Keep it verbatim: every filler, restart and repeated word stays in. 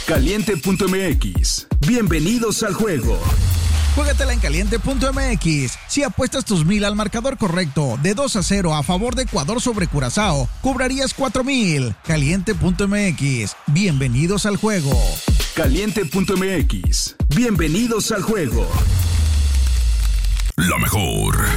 Caliente punto m x. Bienvenidos al juego. Juégatela en Caliente punto m x. Si apuestas tus mil al marcador correcto de dos a cero a favor de Ecuador sobre Curazao, cobrarías cuatro mil. Caliente punto m x. Bienvenidos al juego. Caliente punto m x. Bienvenidos al juego. La mejor.